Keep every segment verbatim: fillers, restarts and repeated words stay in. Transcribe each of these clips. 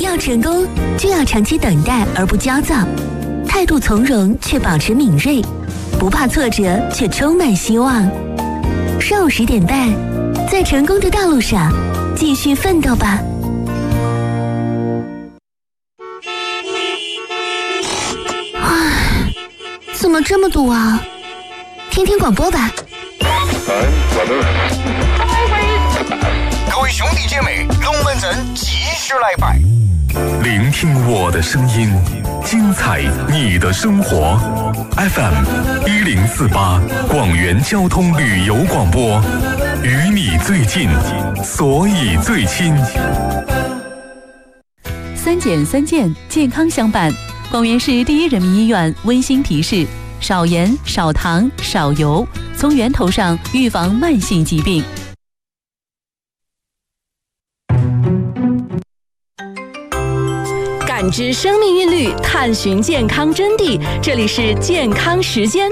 要成功，就要长期等待而不焦躁，态度从容却保持敏锐，不怕挫折却充满希望。上午十点半，在成功的道路上继续奋斗吧。唉，怎么这么堵啊？听听广播吧。 各位兄弟姐妹，龙门阵继续来摆。 聆听我的声音，精彩你的生活。F M 一零四八广元交通旅游广播，与你最近，所以最亲。 三减三健，健康相伴。广元市第一人民医院温馨提示：少盐、少糖、少油，从源头上预防慢性疾病。 感知生命韵律，探寻健康真谛。这里是健康时间。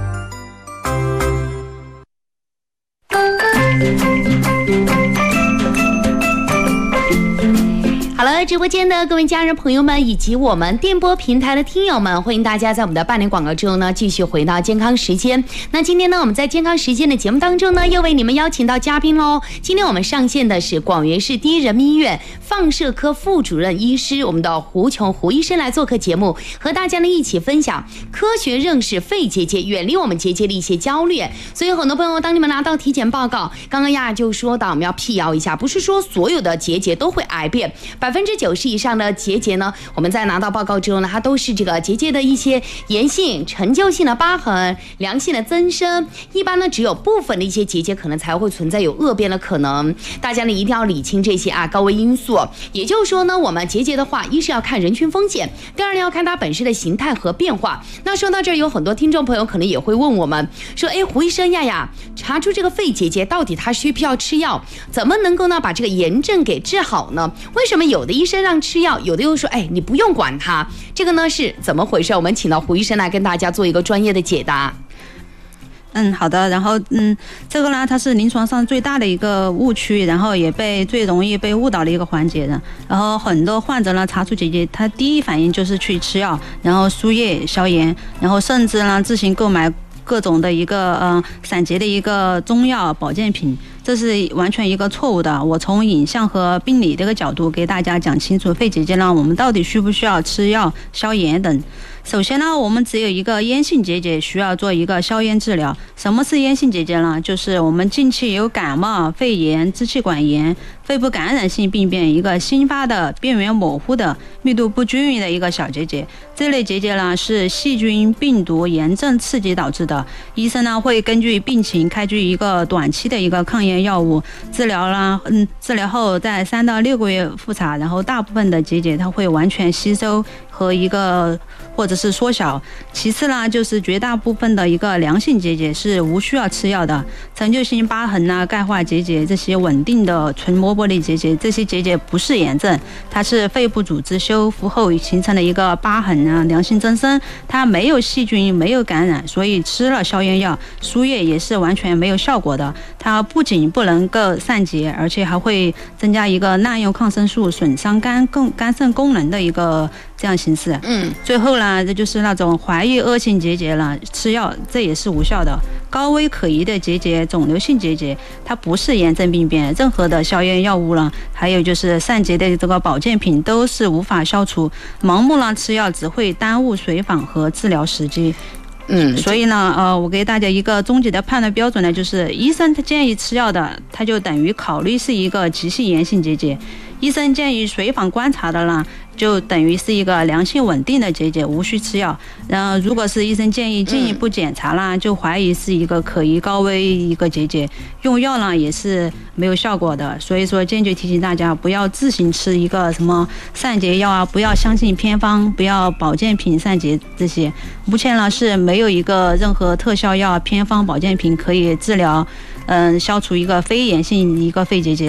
好了，直播间的各位家人朋友们，以及我们电波平台的听友们，欢迎大家在我们的半年广告之后呢，继续回到健康时间。那今天呢，我们在健康时间的节目当中呢，又为你们邀请到嘉宾喽。今天我们上线的是广元市第一人民医院放射科副主任医师，我们的胡琼胡医生来做客节目，和大家呢一起分享科学认识肺结节，远离我们结节的一些焦虑。所以很多朋友，当你们拿到体检报告，刚刚亚就说到，我们要辟谣一下，不是说所有的结节都会癌变，百分之九十以上的结节呢，我们在拿到报告之后呢，它都是这个结节的一些炎性、陈旧性的疤痕、良性的增生。一般呢，只有部分的一些结节可能才会存在有恶变的可能。大家呢一定要理清这些啊高危因素。也就是说呢，我们结节的话，一是要看人群风险，第二呢要看它本身的形态和变化。那说到这儿，有很多听众朋友可能也会问我们说，哎，胡医生呀呀，查出这个肺结节到底它需不需要吃药？怎么能够呢把这个炎症给治好呢？为什么有的医生让吃药，有的又说，哎，你不用管它，这个呢是怎么回事？我们请到胡医生来跟大家做一个专业的解答。 嗯，好的。然后，嗯，这个呢，它是临床上最大的一个误区，然后也被最容易被误导的一个环节的。然后很多患者呢，查出结节，他第一反应就是去吃药，然后输液消炎，然后甚至呢自行购买各种的一个呃散结的一个中药保健品。这是完全一个错误的。我从影像和病理这个角度给大家讲清楚，肺结节呢，我们到底需不需要吃药消炎等。首先呢，我们只有一个咽性结节需要做一个消炎治疗。什么是咽性结节呢？就是我们近期有感冒、肺炎、支气管炎、肺部感染性病变，一个新发的边缘模糊的密度不均匀的一个小结节。这类结节呢是细菌、病毒、炎症刺激导致的。医生呢会根据病情开具一个短期的一个抗炎药物治疗啦，嗯，治疗后在三到六个月复查，然后大部分的结节它会完全吸收和一个或者是缩小。其次呢，就是绝大部分的一个良性结节是无需要吃药的，陈旧性疤痕啊、钙化结节这些稳定的纯膜玻璃结节，这些结节不是炎症，它是肺部组织修复后形成的一个疤痕啊、良性增生，它没有细菌、没有感染，所以吃了消炎药、输液也是完全没有效果的。它不仅不能够散结，而且还会增加一个滥用抗生素、损伤肝更肝肾功能的一个这样形式。 嗯， 最后呢，这就是那种怀疑恶性结节了，吃药这也是无效的。高危可疑的结节、肿瘤性结节，它不是炎症病变，任何的消炎药物呢，还有就是散结的这个保健品都是无法消除。盲目呢吃药只会耽误随访和治疗时机。 嗯， 所以呢，呃，我给大家一个终极的判断标准呢，就是医生他建议吃药的，他就等于考虑是一个急性炎性结节；医生建议随访观察的呢，就等于是一个良性稳定的结节，无需吃药。然后，如果是医生建议进一步检查啦，就怀疑是一个可疑高危一个结节，用药呢也是没有效果的。所以说，坚决提醒大家不要自行吃一个什么散结药啊，不要相信偏方，不要保健品散结这些。目前呢是没有一个任何特效药、偏方、保健品可以治疗，嗯、呃，消除一个非炎性一个肺结节了。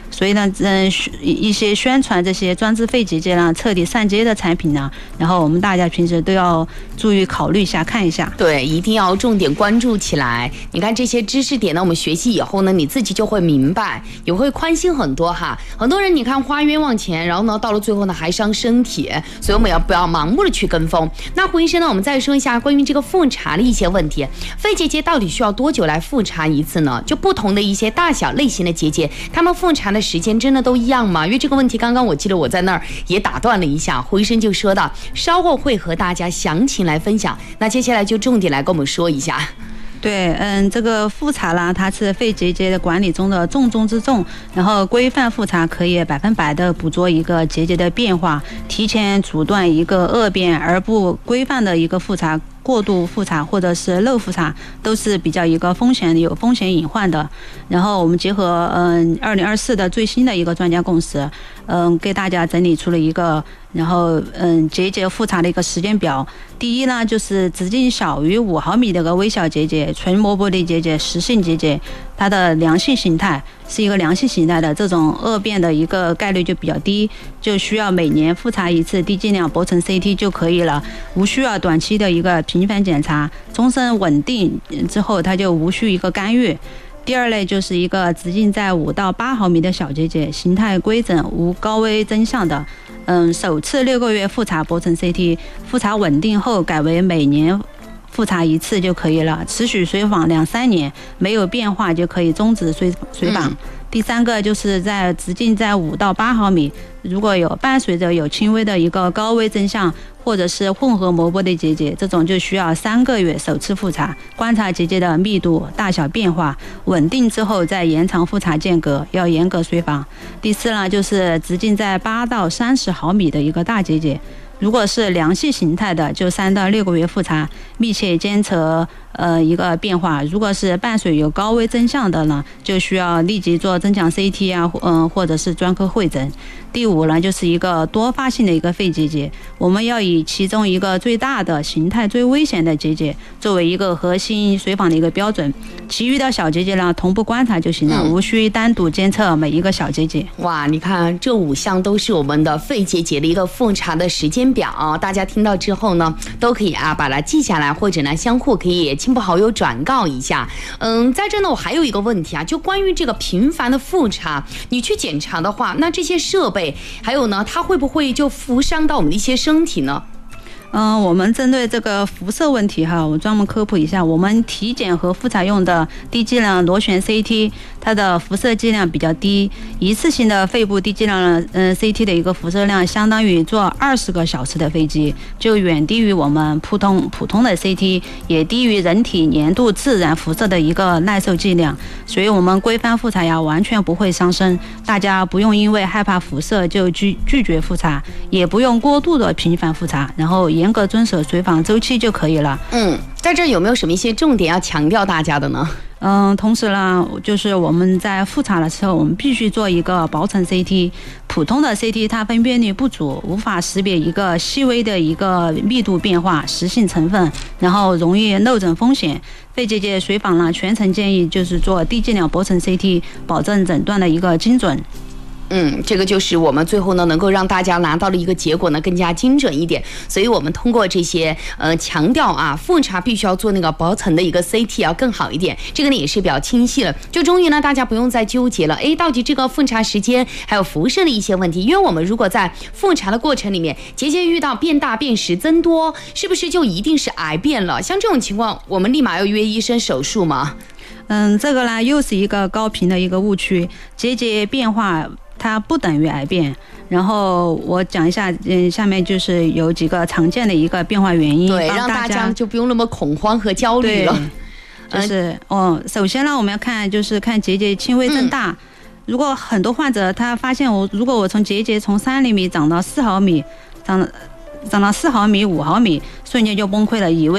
所以呢，嗯，一些宣传这些专治肺结节呢、彻底散结的产品呢，然后我们大家平时都要注意考虑一下，看一下。 对，一定要重点关注起来。你看这些知识点呢，我们学习以后呢，你自己就会明白，也会宽心很多哈。很多人你看花冤枉钱，然后呢，到了最后呢还伤身体，所以我们要不要盲目的去跟风？那胡医生呢，我们再说一下关于这个复查的一些问题。肺结节到底需要多久来复查一次呢？就不同的一些大小类型的结节，他们复查的时间真的都一样吗？因为这个问题，刚刚我记得我在那儿也打断了一下，胡医生就说到，稍后会和大家详情来分享。那接下来就重点来跟我们说一下。 对，嗯，这个复查啦，它是肺结节的管理中的重中之重。然后规范复查可以百分百的捕捉一个结节的变化，提前阻断一个恶变，而不规范的一个复查。过度复查或者是漏复查都是比较一个风险有风险隐患的。然后我们结合嗯二零二四的最新的一个专家共识，嗯给大家整理出了一个然后嗯结节复查的一个时间表。第一呢，就是直径小于五毫米的一个微小结节、纯膜玻璃结节、实性结节，它的良性形态是一个良性形态的这种恶变的一个概率就比较低，就需要每年复查一次低剂量铂层 C T 就可以了，无需要短期的一个频繁检查，终身稳定之后它就无需一个干预。第二类就是一个直径在五到八毫米的小结节，形态规整，无高危真相的，嗯，首次六个月复查铂层 C T， 复查稳定后改为每年复查一次就可以了，持续随访两三年，没有变化就可以终止随随访。嗯、第三个就是在直径在五到八毫米，如果有伴随着有轻微的一个高危真相，或者是混合膜玻璃结节，这种就需要三个月首次复查，观察结节的密度、大小变化，稳定之后再延长复查间隔，要严格随访。第四呢，就是直径在八到三十毫米的一个大结节。如果是良性形态的，就三到六个月复查，密切监测呃一个变化。如果是伴随有高危真相的呢，就需要立即做增强 C T 啊，嗯、呃、或者是专科会诊。第五呢，就是一个多发性的一个肺结节，我们要以其中一个最大的、形态最危险的结节作为一个核心随访的一个标准，其余的小结节呢同步观察就行了，嗯、无需单独监测每一个小结节。 哇，你看这五项都是我们的肺结节的一个复查的时间表，大家听到之后呢，都可以啊把它记下来，或者呢相互可以亲朋好友转告一下。嗯，在这呢我还有一个问题啊，就关于这个频繁的复查，你去检查的话，那这些设备还有呢，它会不会就辐伤到我们的一些身体呢？ 嗯、呃，我们针对这个辐射问题哈，我专门科普一下。我们体检和复查用的低剂量螺旋 C T， 它的辐射剂量比较低，一次性的肺部低剂量的嗯 C T 的一个辐射量，相当于坐二十个小时的飞机，就远低于我们普通普通的 C T， 也低于人体年度自然辐射的一个耐受剂量。所以我们规范复查呀，完全不会伤身，大家不用因为害怕辐射就拒拒绝复查，也不用过度的频繁复查，然后严格遵守随访周期就可以了。 嗯，在这有没有什么一些重点要强调大家的呢？ 嗯，同时呢，就是我们在复查的时候，我们必须做一个薄层 C T。普通的 C T 它分辨率不足，无法识别一个细微的一个密度变化、实性成分，然后容易漏诊风险。肺结节随访呢，全程建议就是做低剂量薄层 C T， 保证诊断的一个精准。 嗯，这个就是我们最后呢能够让大家拿到的一个结果呢更加精准一点，所以我们通过这些呃强调啊，复查必须要做那个薄层的一个 C T 要更好一点，这个呢也是比较清晰了，就终于呢大家不用再纠结了，哎，到底这个复查时间还有辐射的一些问题，因为我们如果在复查的过程里面结节遇到变大变实增多，是不是就一定是癌变了？像这种情况，我们立马要约医生手术吗？ 嗯，这个呢又是一个高频的一个误区，结节变化它不等于癌变。然后我讲一下，嗯，下面就是有几个常见的一个变化原因， 对，让大家就不用那么恐慌和焦虑了。 就是、嗯、哦，首先呢，我们要看就是看结节轻微增大。嗯、如果很多患者他发现我，如果我从结节从三厘米长到四毫米，长长到四毫米、五毫米，瞬间就崩溃了，以为